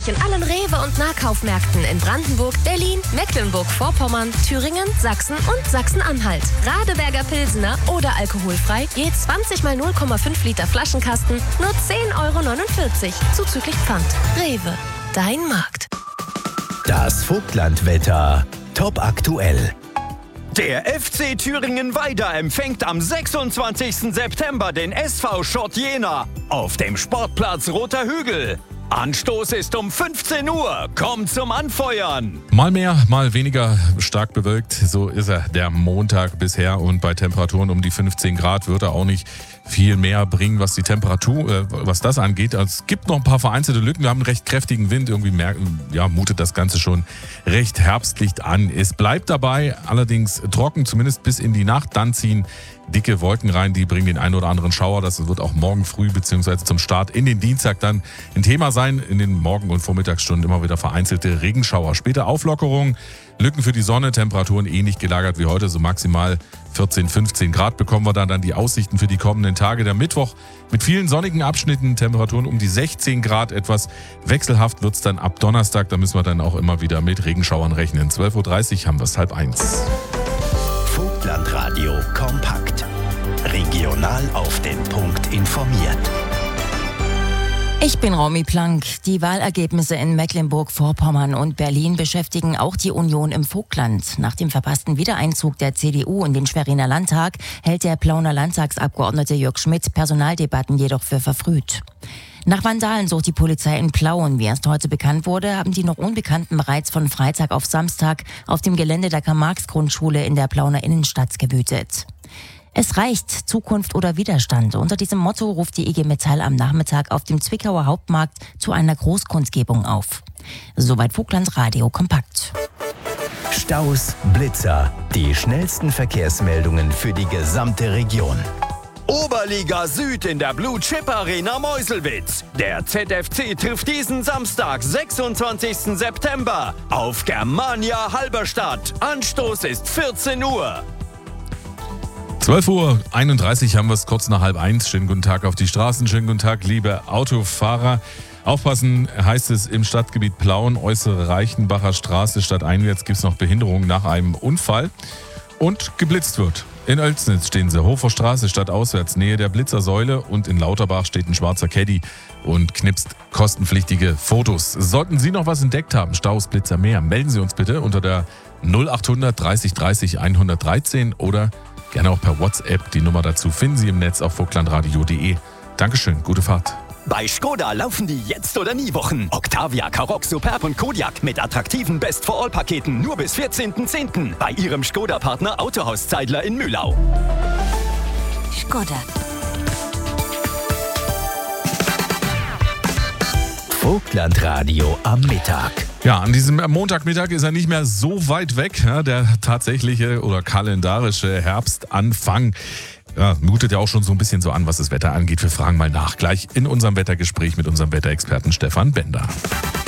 in allen Rewe- und Nahkaufmärkten in Brandenburg, Berlin, Mecklenburg-Vorpommern, Thüringen, Sachsen und Sachsen-Anhalt. Radeberger Pilsener oder alkoholfrei, je 20 mal 0,5 Liter Flaschenkasten, nur 10,49 € zuzüglich Pfand. Rewe, dein Markt. Das Vogtlandwetter top aktuell. Der FC Thüringen-Weida empfängt am 26. September den SV Schott Jena auf dem Sportplatz Roter Hügel. Anstoß ist um 15 Uhr. Kommt zum Anfeuern. Mal mehr, mal weniger stark bewölkt. So ist er der Montag bisher. Und bei Temperaturen um die 15 Grad wird er auch nicht viel mehr bringen, was die Temperatur, was das angeht. Also es gibt noch ein paar vereinzelte Lücken. Wir haben einen recht kräftigen Wind. Irgendwie mutet das Ganze schon recht herbstlich an. Es bleibt dabei allerdings trocken, zumindest bis in die Nacht. Dann ziehen dicke Wolken rein, die bringen den einen oder anderen Schauer. Das wird auch morgen früh bzw. zum Start in den Dienstag dann ein Thema sein. In den Morgen- und Vormittagsstunden immer wieder vereinzelte Regenschauer. Später Auflockerungen, Lücken für die Sonne, Temperaturen ähnlich gelagert wie heute, so maximal 14, 15 Grad bekommen wir dann die Aussichten für die kommenden Tage. Der Mittwoch mit vielen sonnigen Abschnitten, Temperaturen um die 16 Grad. Etwas wechselhaft wird es dann ab Donnerstag. Da müssen wir dann auch immer wieder mit Regenschauern rechnen. 12.30 Uhr haben wir es 12:30. Vogtlandradio kompakt. Regional auf den Punkt informiert. Ich bin Romy Plank. Die Wahlergebnisse in Mecklenburg-Vorpommern und Berlin beschäftigen auch die Union im Vogtland. Nach dem verpassten Wiedereinzug der CDU in den Schweriner Landtag hält der Plauner Landtagsabgeordnete Jörg Schmidt Personaldebatten jedoch für verfrüht. Nach Vandalen sucht die Polizei in Plauen. Wie erst heute bekannt wurde, haben die noch Unbekannten bereits von Freitag auf Samstag auf dem Gelände der Karl-Marx-Grundschule in der Plauner Innenstadt gewütet. Es reicht, Zukunft oder Widerstand. Unter diesem Motto ruft die IG Metall am Nachmittag auf dem Zwickauer Hauptmarkt zu einer Großkundgebung auf. Soweit Vogtlandradio kompakt. Staus, Blitzer, die schnellsten Verkehrsmeldungen für die gesamte Region. Oberliga Süd in der Blue Chip Arena Meuselwitz. Der ZFC trifft diesen Samstag, 26. September auf Germania Halberstadt. Anstoß ist 14 Uhr. 12.31 Uhr haben wir es, kurz nach 12:30. Schönen guten Tag auf die Straßen, schönen guten Tag, liebe Autofahrer. Aufpassen heißt es im Stadtgebiet Plauen, äußere Reichenbacher Straße, stadteinwärts gibt es noch Behinderungen nach einem Unfall und geblitzt wird. In Oelsnitz stehen sie, Hofer Straße, stadtauswärts, Nähe der Blitzersäule, und in Lauterbach steht ein schwarzer Caddy und knipst kostenpflichtige Fotos. Sollten Sie noch was entdeckt haben, Staus, Blitzer, mehr, melden Sie uns bitte unter der 0800 30 30 113 oder gerne auch per WhatsApp. Die Nummer dazu finden Sie im Netz auf vogtlandradio.de. Dankeschön, gute Fahrt. Bei Skoda laufen die Jetzt- oder Nie-Wochen. Octavia, Karoq, Superb und Kodiaq mit attraktiven Best-for-All-Paketen nur bis 14.10. bei Ihrem Skoda-Partner Autohaus Zeidler in Mühlau. Skoda. Vogtlandradio am Mittag. Ja, an diesem Montagmittag ist er nicht mehr so weit weg, ja, der tatsächliche oder kalendarische Herbstanfang. Ja, mutet ja auch schon so ein bisschen so an, was das Wetter angeht. Wir fragen mal nach, gleich in unserem Wettergespräch mit unserem Wetterexperten Stefan Bender.